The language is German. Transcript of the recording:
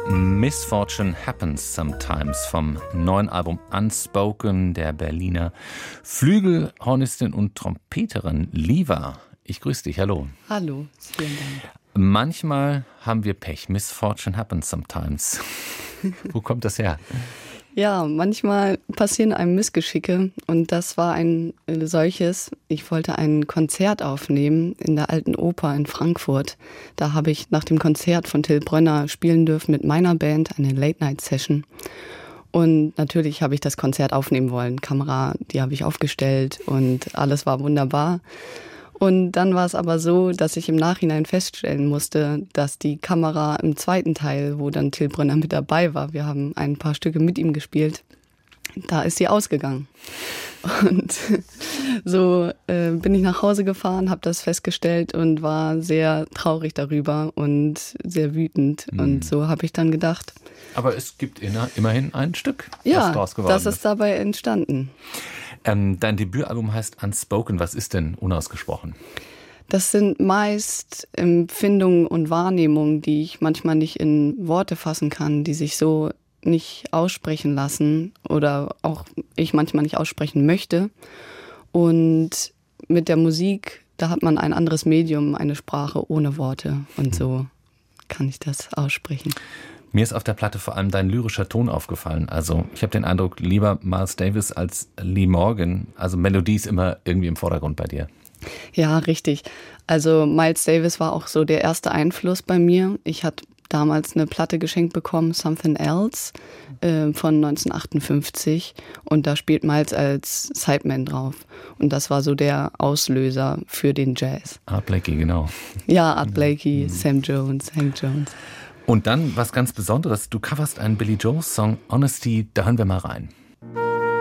Misfortune Happens Sometimes vom neuen Album Unspoken der Berliner Flügelhornistin und Trompeterin Liva. Ich grüße dich, hallo. Hallo, vielen Dank. Manchmal haben wir Pech. Misfortune happens sometimes. Wo kommt das her? Ja, manchmal passieren einem Missgeschicke und das war ein solches. Ich wollte ein Konzert aufnehmen in der Alten Oper in Frankfurt. Da habe ich nach dem Konzert von Till Brönner spielen dürfen mit meiner Band, eine Late-Night-Session. Und natürlich habe ich das Konzert aufnehmen wollen. Kamera, die habe ich aufgestellt und alles war wunderbar. Und dann war es aber so, dass ich im Nachhinein feststellen musste, dass die Kamera im zweiten Teil, wo dann Till Brönner mit dabei war, wir haben ein paar Stücke mit ihm gespielt, da ist sie ausgegangen. Und so bin ich nach Hause gefahren, habe das festgestellt und war sehr traurig darüber und sehr wütend. Und so habe ich dann gedacht. Aber es gibt immerhin ein Stück, ja, das draus geworden ist. Das ist dabei entstanden. Dein Debütalbum heißt Unspoken. Was ist denn unausgesprochen? Das sind meist Empfindungen und Wahrnehmungen, die ich manchmal nicht in Worte fassen kann, die sich so nicht aussprechen lassen oder auch ich manchmal nicht aussprechen möchte. Und mit der Musik, da hat man ein anderes Medium, eine Sprache ohne Worte. Und so kann ich das aussprechen. Mir ist auf der Platte vor allem dein lyrischer Ton aufgefallen. Also ich habe den Eindruck, lieber Miles Davis als Lee Morgan. Also Melodie ist immer irgendwie im Vordergrund bei dir. Ja, richtig. Also Miles Davis war auch so der erste Einfluss bei mir. Ich hatte damals eine Platte geschenkt bekommen, Something Else, von 1958. Und da spielt Miles als Sideman drauf. Und das war so der Auslöser für den Jazz. Art Blakey, genau. Ja, Art Blakey, Sam Jones, Hank Jones. Und dann was ganz Besonderes, du coverst einen Billy Joel Song, Honesty, da hören wir mal rein.